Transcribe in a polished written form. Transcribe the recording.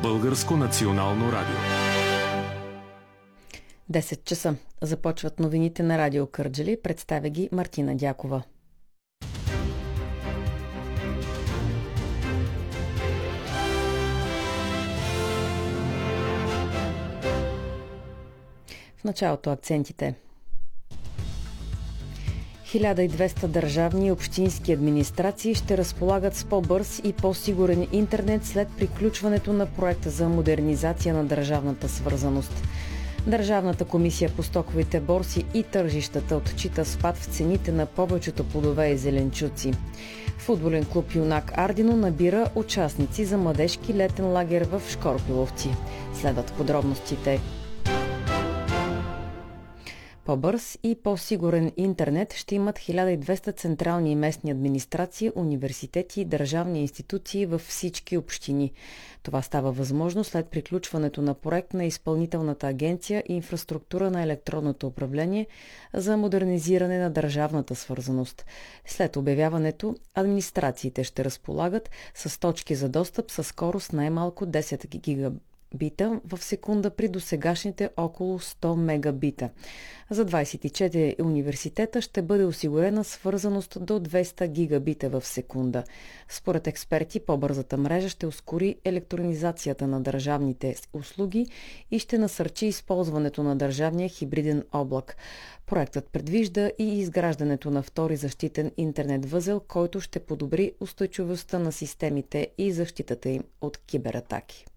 Българско национално радио. 10 часа. Започват новините на Радио Кърджали. Представя ги Мартина Дякова. В началото акцентите. 1200 държавни и общински администрации ще разполагат с по-бърз и по-сигурен интернет след приключването на проекта за модернизация на държавната свързаност. Държавната комисия по стоковите борси и тържищата отчита спад в цените на повечето плодове и зеленчуци. Футболен клуб Юнак Ардино набира участници за младежки летен лагер в Шкорпиловци. Следват подробностите. По-бърз и по-сигурен интернет ще имат 1200 централни и местни администрации, университети и държавни институции във всички общини. Това става възможно след приключването на проект на Изпълнителната агенция Инфраструктура на електронното управление за модернизиране на държавната свързаност. След обявяването, администрациите ще разполагат с точки за достъп със скорост най-малко 10 гигабита в секунда при досегашните около 100 мегабита. За 24 университета ще бъде осигурена свързаност до 200 гигабита в секунда. Според експерти, по-бързата мрежа ще ускори електронизацията на държавните услуги и ще насърчи използването на държавния хибриден облак. Проектът предвижда и изграждането на втори защитен интернет възел, който ще подобри устойчивостта на системите и защитата им от кибератаки.